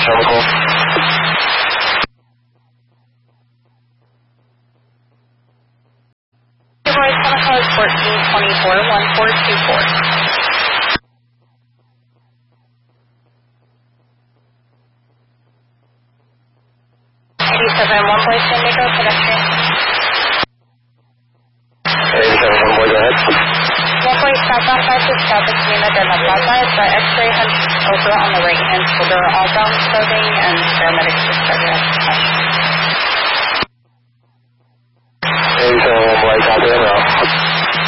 Chemical. Royce Chemical is 1424-1424. 87, 1 Boy San Diego, connection. 87, 1 Boy, go ahead. 1 Boy southbound 567 Camino de la Plaza. It's the X-ray hunched over on the right hand shoulder, all brown clothing, and paramedics just started at the time.